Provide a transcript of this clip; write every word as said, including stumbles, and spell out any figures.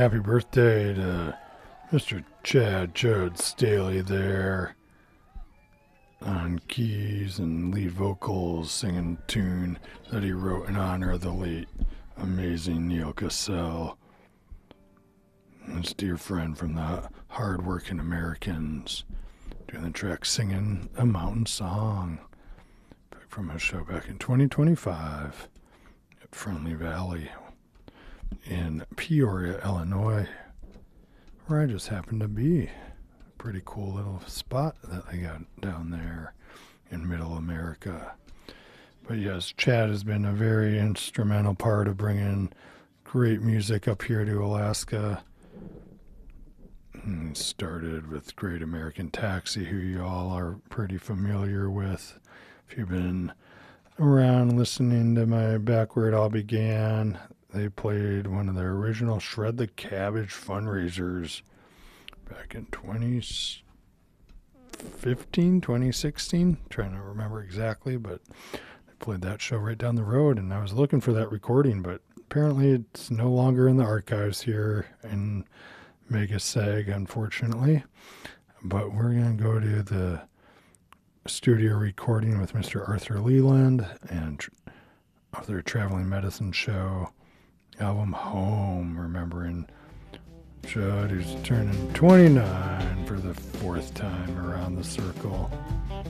happy birthday to Mister Chad Chud Staley there on keys and lead vocals, singing a tune that he wrote in honor of the late amazing Neil Cassell, his dear friend from the Hard-Working Americans, doing the track Singing a Mountain Song back from a show back in twenty twenty-five at Friendly Valley in Peoria, Illinois, where I just happened to be. Pretty cool little spot that they got down there in Middle America. But yes, Chad has been a very instrumental part of bringing great music up here to Alaska. He started with Great American Taxi, who you all are pretty familiar with. If you've been around listening to my Back Where It All Began, they played one of their original Shred the Cabbage fundraisers back in twenty fifteen, twenty sixteen. Trying to remember exactly, but they played that show right down the road, and I was looking for that recording, but apparently it's no longer in the archives here in Megaseg, unfortunately. But we're going to go to the studio recording with Mister Arthur Leland and of their Traveling Medicine Show album Home, remembering Judd, who's turning twenty-nine for the fourth time around the circle.